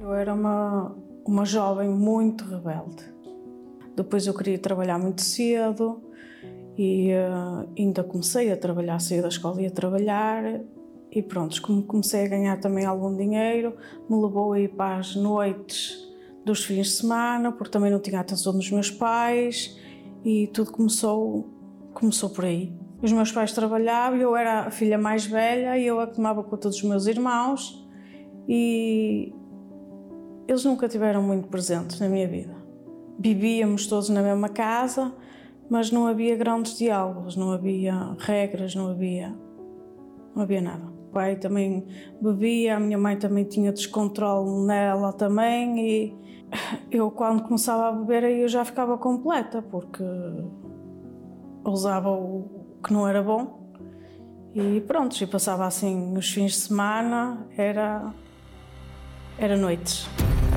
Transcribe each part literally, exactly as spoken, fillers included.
Eu era uma, uma jovem muito rebelde. Depois eu queria trabalhar muito cedo e uh, ainda comecei a trabalhar, saí da escola e a trabalhar. E pronto, como comecei a ganhar também algum dinheiro, me levou a ir para as noites dos fins de semana, porque também não tinha atenção dos meus pais e tudo começou, começou por aí. Os meus pais trabalhavam, eu era a filha mais velha e eu a que tomava conta dos meus irmãos e eles nunca tiveram muito presentes na minha vida. Vivíamos todos na mesma casa, mas não havia grandes diálogos, não havia regras, não havia, não havia nada. O pai também bebia, a minha mãe também tinha descontrole nela também e eu quando começava a beber aí eu já ficava completa porque usava o que não era bom e pronto, e passava assim os fins de semana, era, era noites.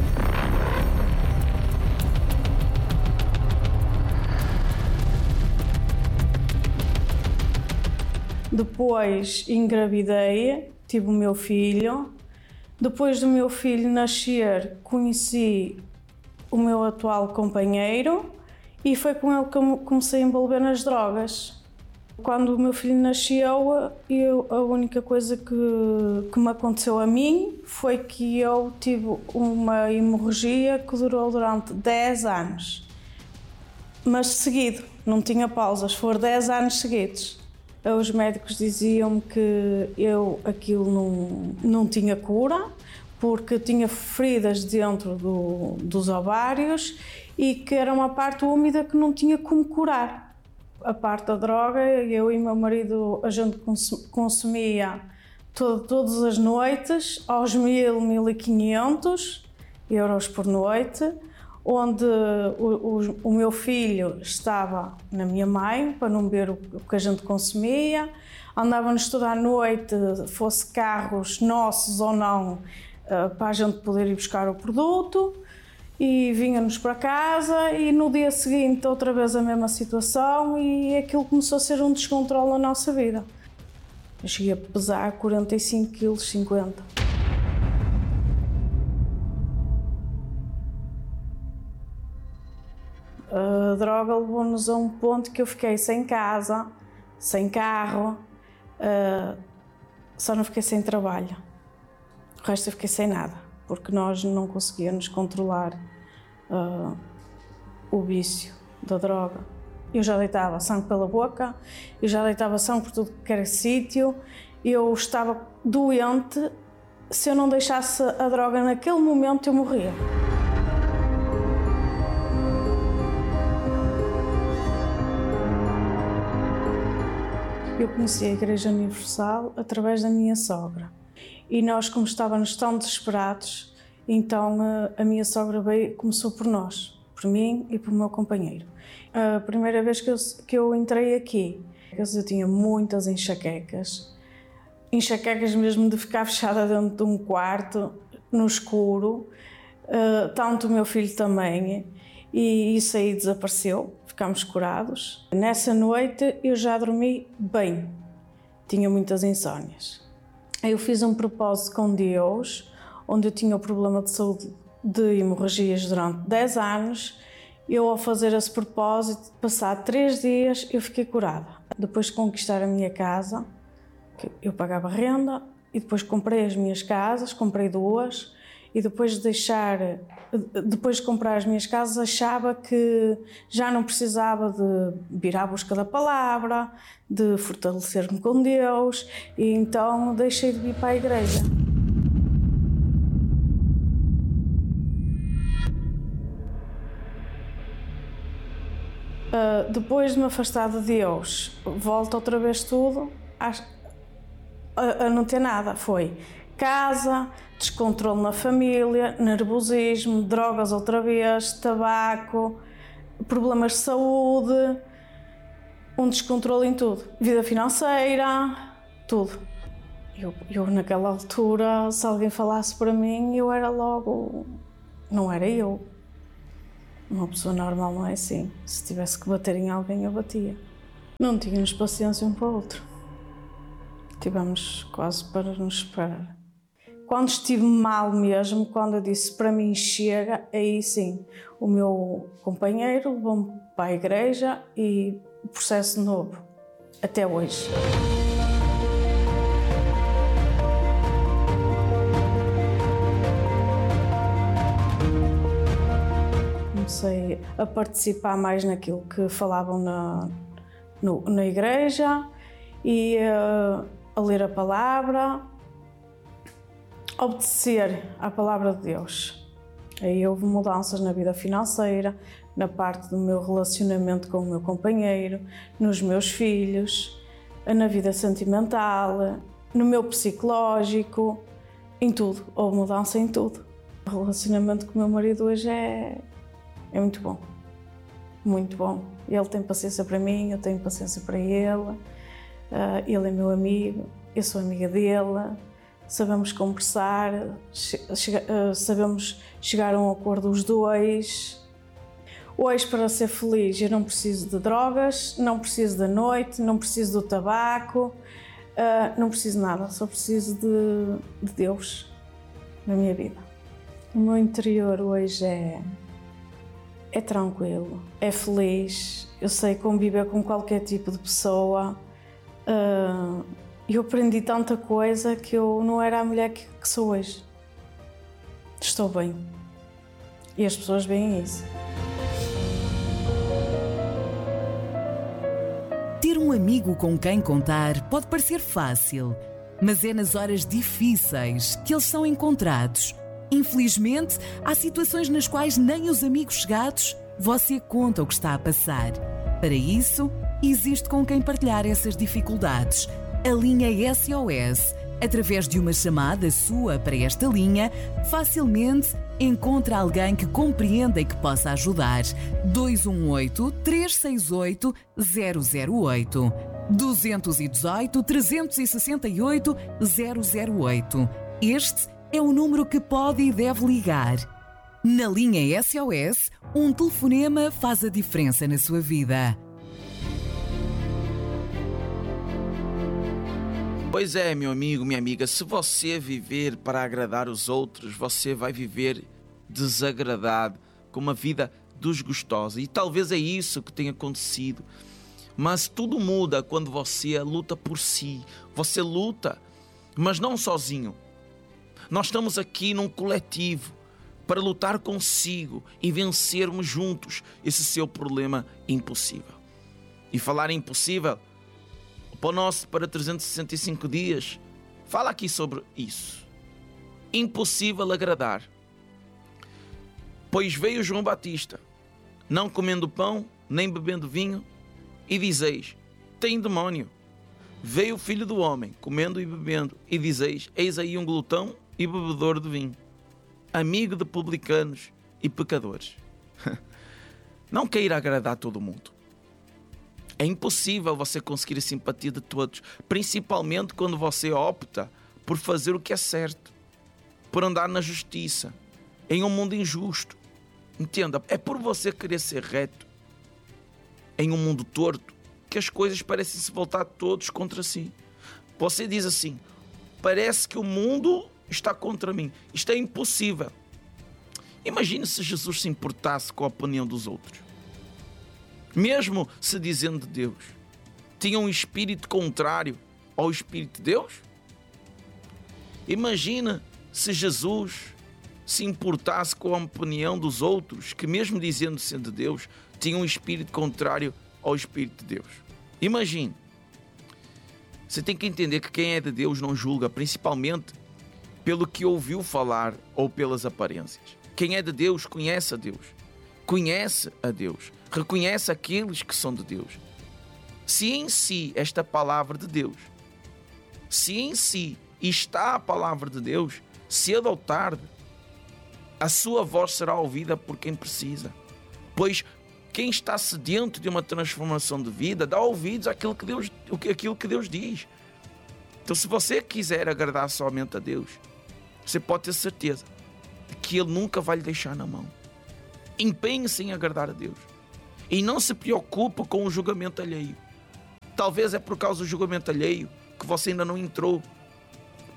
Depois engravidei, tive o meu filho. Depois do meu filho nascer, conheci o meu atual companheiro e foi com ele que eu comecei a envolver nas drogas. Quando o meu filho nasceu, eu, a única coisa que, que me aconteceu a mim foi que eu tive uma hemorragia que durou durante dez anos. Mas seguido, não tinha pausas, foram dez anos seguidos. Os médicos diziam-me que eu aquilo não, não tinha cura, porque tinha feridas dentro do, dos ovários e que era uma parte úmida que não tinha como curar. A parte da droga, eu e meu marido, a gente consumia todo, todas as noites, aos mil, mil e quinhentos euros por noite, onde o, o, o meu filho estava na minha mãe, para não beber o, o que a gente consumia. Andávamos toda a noite, fosse carros nossos ou não, para a gente poder ir buscar o produto. E vinha-nos para casa e no dia seguinte outra vez a mesma situação e aquilo começou a ser um descontrole na nossa vida. Eu cheguei a pesar quarenta e cinco quilos, cinquenta. A droga levou-nos a um ponto que eu fiquei sem casa, sem carro, uh, só não fiquei sem trabalho. O resto eu fiquei sem nada, porque nós não conseguíamos controlar uh, o vício da droga. Eu já deitava sangue pela boca, eu já deitava sangue por tudo que era sítio, eu estava doente, se eu não deixasse a droga naquele momento eu morria. Eu conheci a Igreja Universal através da minha sogra e nós, como estávamos tão desesperados, então a minha sogra veio, começou por nós, por mim e por meu companheiro. A primeira vez que eu, que eu entrei aqui, eu tinha muitas enxaquecas, enxaquecas mesmo de ficar fechada dentro de um quarto, no escuro, tanto o meu filho também, e isso aí desapareceu. Ficámos curados. Nessa noite eu já dormi bem, tinha muitas insónias. Eu fiz um propósito com Deus, onde eu tinha o problema de saúde de hemorragias durante dez anos. Eu, ao fazer esse propósito, passado três dias, eu fiquei curada. Depois de conquistar a minha casa, eu pagava renda e depois comprei as minhas casas, comprei duas. E depois de deixar, depois de comprar as minhas casas, achava que já não precisava de vir à busca da palavra, de fortalecer-me com Deus, e então deixei de vir para a igreja. Uh, depois de me afastar de Deus, volta outra vez tudo a, a, a não ter nada. Foi casa, descontrole na família, nervosismo, drogas outra vez, tabaco, problemas de saúde, um descontrole em tudo. Vida financeira, tudo. Eu, eu naquela altura, se alguém falasse para mim, eu era logo... Não era eu. Uma pessoa normal não é assim. Se tivesse que bater em alguém, eu batia. Não tínhamos paciência um para o outro. Tivemos quase para nos separar. quando estive mal mesmo, quando eu disse para mim chega, aí sim, o meu companheiro levou-me para a igreja e o processo novo, até hoje. Comecei a participar mais naquilo que falavam na, no, na igreja e uh, a ler a palavra, obedecer à palavra de Deus. Aí houve mudanças na vida financeira, na parte do meu relacionamento com o meu companheiro, nos meus filhos, na vida sentimental, no meu psicológico, em tudo. Houve mudança em tudo. O relacionamento com o meu marido hoje é, é muito bom, muito bom. Ele tem paciência para mim, eu tenho paciência para ele, ele é meu amigo, eu sou amiga dele. Sabemos conversar, sabemos chegar a um acordo os dois. Hoje, para ser feliz, eu não preciso de drogas, não preciso da noite, não preciso do tabaco, não preciso de nada, só preciso de, de Deus na minha vida. O meu interior hoje é, é tranquilo, é feliz, eu sei conviver com qualquer tipo de pessoa. Eu aprendi tanta coisa que eu não era a mulher que, que sou hoje. Estou bem. E as pessoas veem isso. Ter um amigo com quem contar pode parecer fácil, mas é nas horas difíceis que eles são encontrados. Infelizmente, há situações nas quais nem os amigos chegados você conta o que está a passar. Para isso, existe com quem partilhar essas dificuldades. A linha S O S, através de uma chamada sua para esta linha, facilmente encontra alguém que compreenda e que possa ajudar. dois um oito, três seis oito, zero zero oito. dois um oito, três seis oito, zero zero oito. Este é o número que pode e deve ligar. Na linha S O S, um telefonema faz a diferença na sua vida. Pois é, meu amigo, minha amiga, se você viver para agradar os outros, você vai viver desagradado, com uma vida desgostosa. E talvez é isso que tenha acontecido. Mas tudo muda quando você luta por si. Você luta, mas não sozinho. Nós estamos aqui num coletivo para lutar consigo e vencermos juntos esse seu problema impossível. E falar em impossível, para o nosso para trezentos e sessenta e cinco dias, fala aqui sobre isso. Impossível agradar. Pois veio João Batista, não comendo pão, nem bebendo vinho, e dizeis, tem demónio. Veio o Filho do Homem, comendo e bebendo, e dizeis, eis aí um glutão e bebedor de vinho, amigo de publicanos e pecadores. Não queira agradar todo mundo. É impossível você conseguir a simpatia de todos, principalmente quando você opta por fazer o que é certo, por andar na justiça, em um mundo injusto. Entenda, é por você querer ser reto, em um mundo torto, que as coisas parecem se voltar todos contra si. Você diz assim, parece que o mundo está contra mim. Isto é impossível. Imagine se Jesus se importasse com a opinião dos outros. Mesmo se dizendo de Deus, tinha um espírito contrário ao espírito de Deus? Imagina se Jesus se importasse com a opinião dos outros, que mesmo dizendo ser de Deus, tinha um espírito contrário ao espírito de Deus. Imagine. Você tem que entender que quem é de Deus não julga, principalmente pelo que ouviu falar ou pelas aparências. Quem é de Deus conhece a Deus. Conhece a Deus. Reconhece aqueles que são de Deus. Se em si esta palavra de Deus, se em si está a palavra de Deus, cedo ou tarde, a sua voz será ouvida por quem precisa. Pois quem está sedento de uma transformação de vida, dá ouvidos àquilo que Deus, àquilo que Deus diz. Então, se você quiser agradar somente a Deus, você pode ter certeza de que Ele nunca vai lhe deixar na mão. Empenhe-se em agradar a Deus. E não se preocupe com o julgamento alheio. Talvez é por causa do julgamento alheio que você ainda não entrou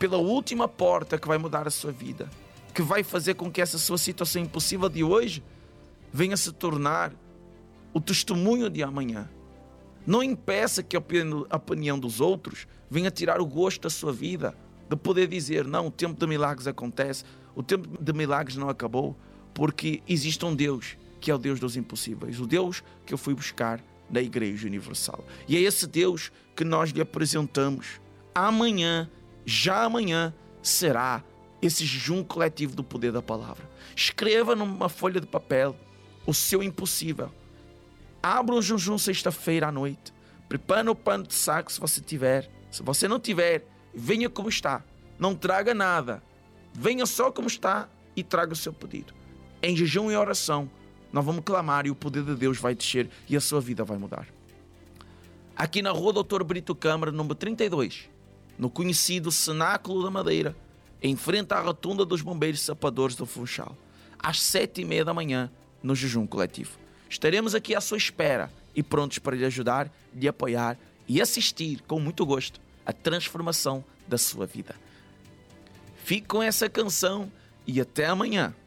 pela última porta que vai mudar a sua vida, que vai fazer com que essa sua situação impossível de hoje venha se tornar o testemunho de amanhã. Não impeça que a opinião dos outros venha tirar o gosto da sua vida, de poder dizer, não, o tempo de milagres acontece, o tempo de milagres não acabou, porque existe um Deus que é o Deus dos impossíveis, o Deus que eu fui buscar na Igreja Universal. E é esse Deus que nós lhe apresentamos. Amanhã, já amanhã, será esse jejum coletivo do poder da palavra. Escreva numa folha de papel o seu impossível. Abra o jejum sexta-feira à noite. Prepare o pano de saco se você tiver. Se você não tiver, venha como está. Não traga nada. Venha só como está e traga o seu pedido. Em jejum e oração, nós vamos clamar e o poder de Deus vai descer e a sua vida vai mudar. Aqui na rua doutor Brito Câmara, número trinta e dois, no conhecido Cenáculo da Madeira, em frente à rotunda dos bombeiros sapadores do Funchal, às sete e meia da manhã, no jejum coletivo. Estaremos aqui à sua espera e prontos para lhe ajudar, lhe apoiar e assistir com muito gosto à transformação da sua vida. Fique com essa canção e até amanhã.